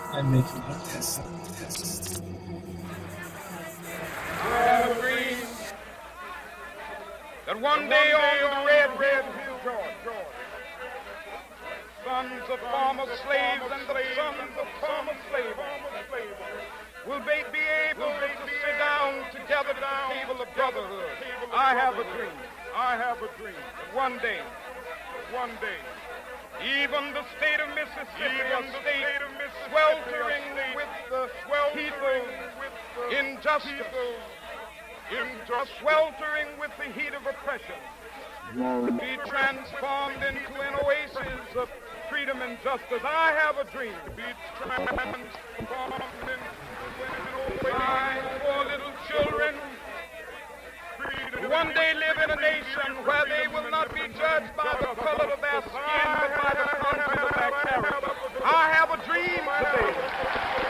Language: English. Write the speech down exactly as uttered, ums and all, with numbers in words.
and making it. I have a dream that one day on the red, red hill, Georgia, sons of former slaves and the sons of former slaves will be be able to sit down together at the table of brotherhood. I have a dream. I have a dream that one day, one day, even the state of Mississippi, a state sweltering with the people injustice, injustice, sweltering with the heat of oppression, be transformed into an oasis of freedom and justice. I have a dream to be transformed into an oasis. My poor little children one day live in a nation where they will not be judged by the color of their skin, but by the content of their character. I have a dream today.